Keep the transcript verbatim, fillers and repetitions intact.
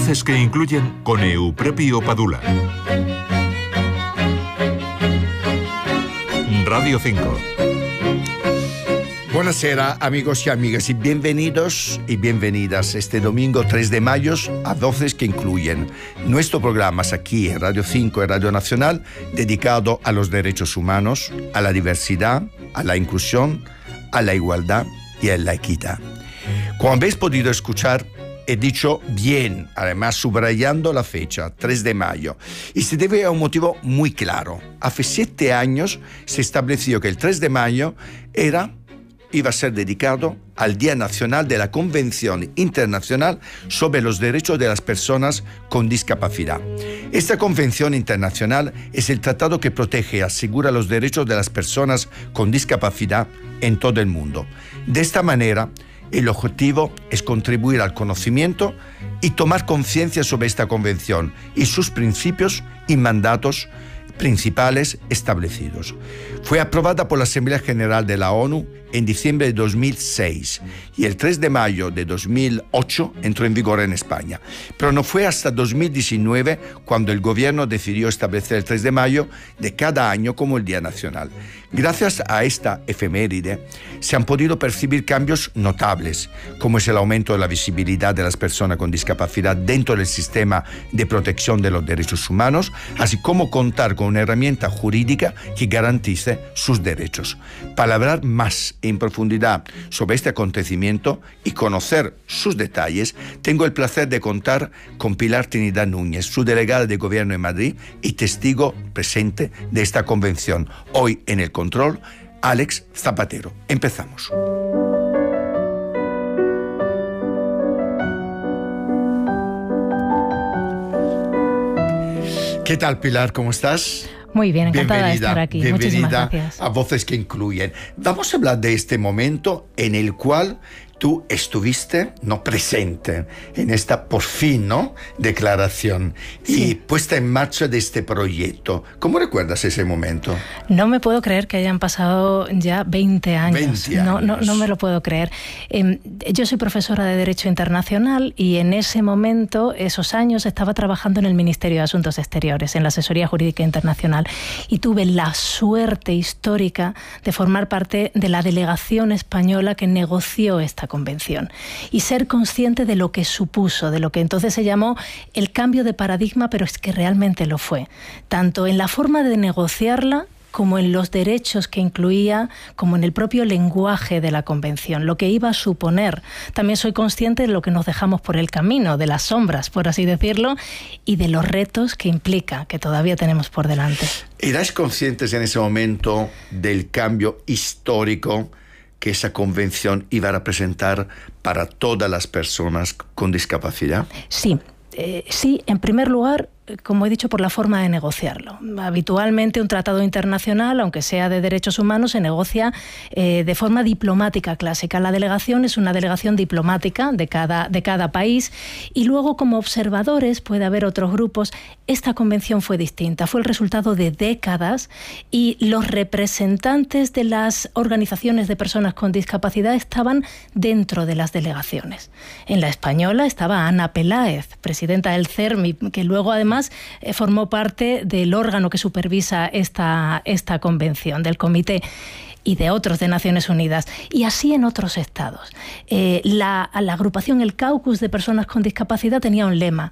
Voces que incluyen con Eupropio Padula. Radio cinco. Buonasera amigos y amigas y bienvenidos y bienvenidas este domingo tres de mayo a Voces que incluyen, nuestro programa aquí en Radio cinco y Radio Nacional dedicado a los derechos humanos, a la diversidad, a la inclusión, a la igualdad y a la equidad. Como habéis podido escuchar, he dicho bien, además subrayando la fecha, tres de mayo, y se debe a un motivo muy claro. Hace siete años se estableció que el tres de mayo era, iba a ser dedicado al Día Nacional de la Convención Internacional sobre los Derechos de las Personas con Discapacidad. Esta Convención Internacional es el tratado que protege y asegura los derechos de las personas con discapacidad en todo el mundo. De esta manera, el objetivo es contribuir al conocimiento y tomar conciencia sobre esta convención y sus principios y mandatos principales establecidos. Fue aprobada por la Asamblea General de la ONU en diciembre de dos mil seis y el tres de mayo de dos mil ocho entró en vigor en España. Pero no fue hasta dos mil diecinueve cuando el gobierno decidió establecer el tres de mayo de cada año como el Día Nacional. Gracias a esta efeméride se han podido percibir cambios notables, como es el aumento de la visibilidad de las personas con discapacidad dentro del sistema de protección de los derechos humanos, así como contar con una herramienta jurídica que garantice sus derechos. Para hablar más en profundidad sobre este acontecimiento y conocer sus detalles, tengo el placer de contar con Pilar Trinidad Núñez, su delegada de Gobierno en Madrid y testigo presente de esta convención. Hoy en el control, Alex Zapatero. Empezamos. ¿Qué tal, Pilar? ¿Cómo estás? Muy bien, encantada de estar aquí. Muchísimas gracias. A Voces que incluyen. Vamos a hablar de este momento en el cual tú estuviste no presente en esta, por fin, ¿no?, declaración sí. Y puesta en marcha de este proyecto. ¿Cómo recuerdas ese momento? No me puedo creer que hayan pasado ya veinte años. veinte años. No, no, no me lo puedo creer. Eh, yo soy profesora de Derecho Internacional y en ese momento, esos años, estaba trabajando en el Ministerio de Asuntos Exteriores, en la Asesoría Jurídica Internacional, y tuve la suerte histórica de formar parte de la delegación española que negoció esta convención y ser consciente de lo que supuso, de lo que entonces se llamó el cambio de paradigma, pero es que realmente lo fue, tanto en la forma de negociarla como en los derechos que incluía, como en el propio lenguaje de la convención, lo que iba a suponer. También soy consciente de lo que nos dejamos por el camino, de las sombras, por así decirlo, y de los retos que implica, que todavía tenemos por delante. ¿Erais conscientes en ese momento del cambio histórico que esa convención iba a representar para todas las personas con discapacidad? Sí, eh, sí, en primer lugar, como he dicho, por la forma de negociarlo. Habitualmente un tratado internacional, aunque sea de derechos humanos, se negocia eh, de forma diplomática clásica. La delegación es una delegación diplomática de cada, de cada país y luego como observadores puede haber otros grupos. Esta convención fue distinta, fue el resultado de décadas y los representantes de las organizaciones de personas con discapacidad estaban dentro de las delegaciones. En la española estaba Ana Peláez, presidenta del CERMI, que luego además eh, formó parte del órgano que supervisa esta, esta convención, del comité, y de otros de Naciones Unidas, y así en otros estados. Eh, la, la agrupación, el Caucus de Personas con Discapacidad, tenía un lema: